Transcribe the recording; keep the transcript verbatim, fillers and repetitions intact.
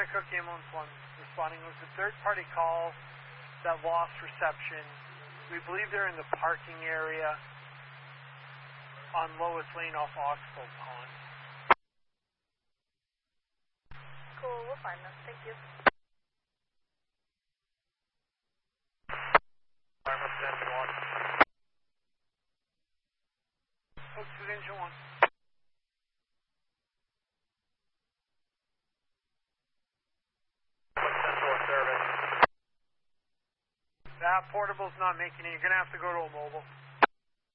Echo Ambulance one responding. It was a third-party call that lost reception. We believe they're in the parking area on Lois Lane off Oxbow Pond. Cool, we'll find them. Thank you. Arm up to engine one. Folks to engine one. Central service. That portable's not making it. You're going to have to go to a mobile.